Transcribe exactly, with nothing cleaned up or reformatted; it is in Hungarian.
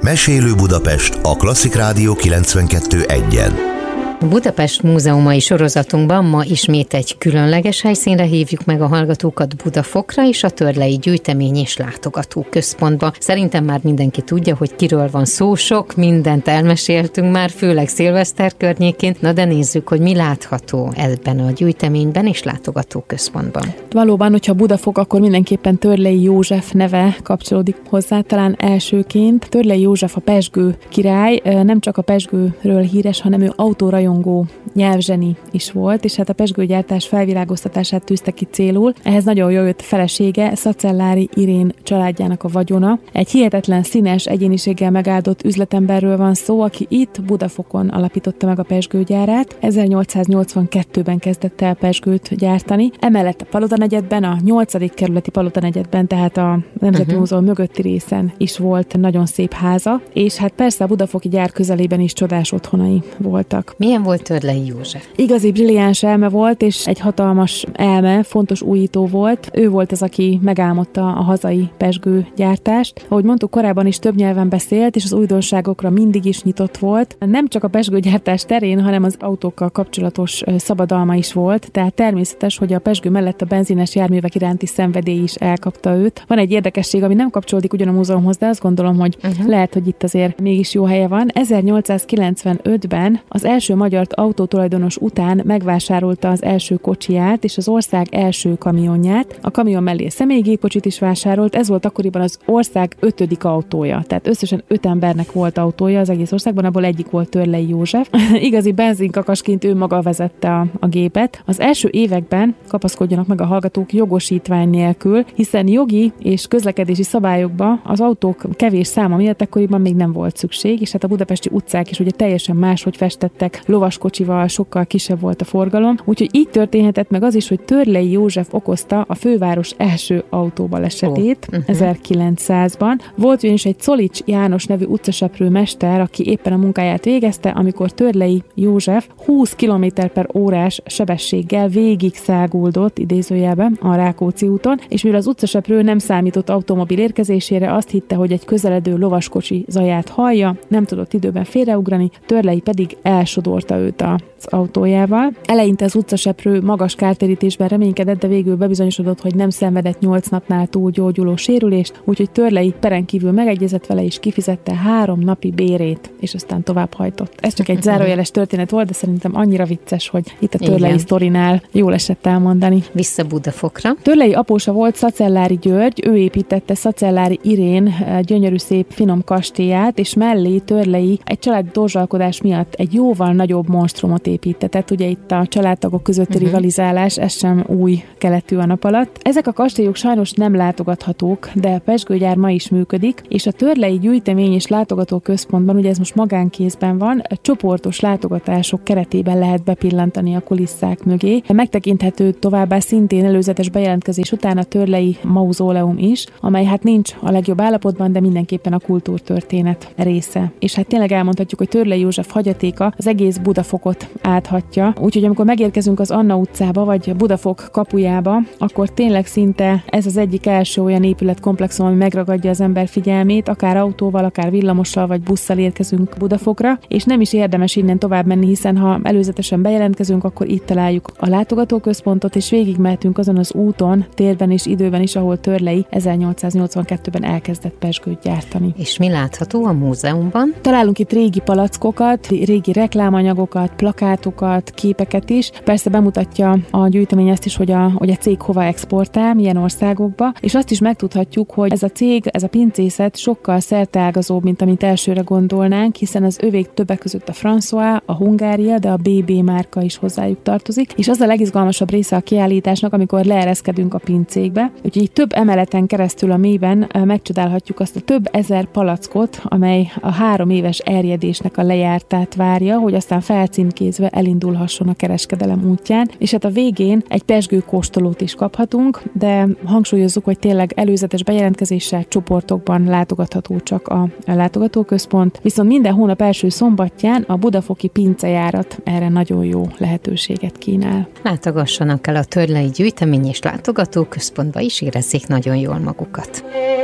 Mesélő Budapest a Klasszik Rádió kilencvenkettő egyen. Budapest múzeumai sorozatunkban ma ismét egy különleges helyszínre hívjuk meg a hallgatókat, Budafokra és a Törlei Gyűjtemény és Látogatóközpontba. Szerintem már mindenki tudja, hogy kiről van szó, sok mindent elmeséltünk már, főleg szilveszter környékén, na de nézzük, hogy mi látható ebben a gyűjteményben és látogatóközpontban. Valóban, hogyha Budafok, akkor mindenképpen Törlei József neve kapcsolódik hozzá, talán elsőként. Törlei József a pezsgő király, nem csak a pezsgőről híres, hanem ő autórajongó nyelvzseni is volt, és hát a pezsgőgyártás felvilágoztatását tűzte ki célul. Ehhez nagyon jól jött felesége, Szacellári Irén családjának a vagyona. Egy hihetetlen színes egyéniséggel megáldott üzletemberről van szó, aki itt Budafokon alapította meg a pezsgőgyárát. ezernyolcszáznyolcvankettőben kezdett el pezsgőt gyártani. Emellett a Palotanegyedben, a nyolcadik kerületi Palotanegyedben, tehát a Nemzeti uh-huh. Múzeum mögötti részen is volt nagyon szép háza, és hát persze a budafoki gyár közelében is csodás otthonai voltak. Milyen volt Törlei József? Igazi brilliáns elme volt, és egy hatalmas elme, fontos újító volt. Ő volt az, aki megálmodta a hazai pezsgőgyártást. Ahogy mondtuk, korábban is több nyelven beszélt, és az újdonságokra mindig is nyitott volt. Nem csak a pezsgőgyártás terén, hanem az autókkal kapcsolatos szabadalma is volt, tehát természetes, hogy a pezsgő mellett a benzines járművek iránti szenvedély is elkapta őt. Van egy érdekesség, ami nem kapcsolódik ugyan a múzeumhoz, de azt gondolom, hogy uh-huh. lehet, hogy itt azért mégis jó helye van. ezernyolcszázkilencvenötben az első magyar autótulajdonos után megvásárolta az első kocsiját és az ország első kamionját. A kamion mellé személygépkocsit is vásárolt, ez volt akkoriban az ország ötödik autója. Tehát összesen öt embernek volt autója az egész országban, abból egyik volt Törlei József. Igazi benzinkakasként ő maga vezette a, a gépet. Az első években, kapaszkodjanak meg a hallgatók, jogosítvány nélkül, hiszen jogi és közlekedési szabályokban az autók kevés száma miatt akkoriban még nem volt szükség, és hát a budapesti utcák is ugye teljesen máshogy festettek, lovaskocsival sokkal kisebb volt a forgalom, úgyhogy így történhetett meg az is, hogy Törlei József okozta a főváros első autóbalesetét oh. uh-huh. ezerkilencszázban. Volt ugyanis egy Czolics János nevű utcaseprő mester, aki éppen a munkáját végezte, amikor Törlei József húsz kilométer per órás sebességgel végig száguldott idézőjelben a Rákóczi úton, és mivel az utcaseprő nem számított automobil érkezésére, azt hitte, hogy egy közeledő lovaskocsi zaját hallja, nem tudott időben félreugrani, Törlei pedig elsodorta őt az autójával. Eleinte az utcaseprő magas kártérítésben reménykedett, de végül bebizonyosodott, hogy nem szenvedett nyolc napnál túl gyógyuló sérülést, úgyhogy Törlei peren kívül megegyezett vele és kifizette három napi bérét, és aztán továbbhajtott. Ez csak egy zárójeles történet volt, de szerintem annyira vicces, hogy itt a Törlei sztorinál jól esett elmondani. Vissza Budafokra. Törlei apósa volt Szacellári György, ő építette Szacellári Irén gyönyörű szép finom kastélyát, és mellé Törlei egy családi torzsalkodás miatt egy jóval nagyobb monstrumot építetett. Ugye itt a családtagok közötti uh-huh. rivalizálás, ez sem új keletű a nap alatt. Ezek a kastélyok sajnos nem látogathatók, de a pezsgőgyár ma is működik, és a Törlei Gyűjtemény és Látogatóközpontban, ugye ez most magánkézben van, csoportos látogatások keretében lehet bepillantani a kulisszák mögé. Megtekinthető továbbá szintén előzetes bejelentkezés után a Törlei Mauzóleum is, amely hát nincs a legjobb állapotban, de mindenképpen a kultúrtörténet része. És hát tényleg elmondhatjuk, hogy Törlei József hagyatéka az egész Budafokot áthatja. Úgyhogy amikor megérkezünk az Anna utcába, vagy Budafok kapujába, akkor tényleg szinte ez az egyik első olyan épületkomplexum, ami megragadja az ember figyelmét, akár autóval, akár villamossal vagy busszal érkezünk Budafokra, és nem is érdemes innen tovább menni, hiszen ha előzetesen bejelentkezünk, akkor itt találjuk a látogatóközpontot, és végigmehetünk azon az úton, térben és időben is, ahol Törlei ezernyolcszáznyolcvankettőben elkezdett pezsgőt gyártani. És mi látható a múzeumban? Találunk itt régi palackokat, régi reklámanyagokat, plakátokat, képeket is. Persze bemutatja a gyűjtemény ezt is, hogy a, hogy a cég hova exportál, milyen országokba, és azt is megtudhatjuk, hogy ez a cég, ez a pincészet sokkal szerteágazóbb, mint amit elsőre gondolnánk, hiszen az övék többek között a François, a Hungária, de a bé bé márka is hozzájuk tartozik, és az a legizgalmasabb része a kiállításnak, amikor leereszkedünk a pincékbe. Úgyhogy több emeleten keresztül a mélyben megcsodálhatjuk azt a több ezer palackot, amely a három éves erjedésnek a lejártát várja, hogy aztán felcímkézve elindulhasson a kereskedelem útján, és hát a végén egy pezsgőkóstolót is kaphatunk, de hangsúlyozzuk, hogy tényleg előzetes bejelentkezéssel csoportokban látogatható csak a látogatóközpont, viszont minden hónap első szombatján a budafoki pincejárat erre nagyon jó lehetőséget kínál. Látogassanak el a Törlei Gyűjtemény és Látogatóközpontba is, érezzék nagyon jól magukat.